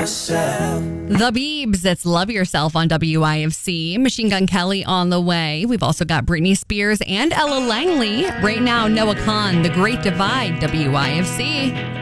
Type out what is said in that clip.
The Biebs, that's Love Yourself on WIFC. Machine Gun Kelly on the way. We've also got Britney Spears and Ella Langley. Right now, Noah Khan, The Great Divide, WIFC.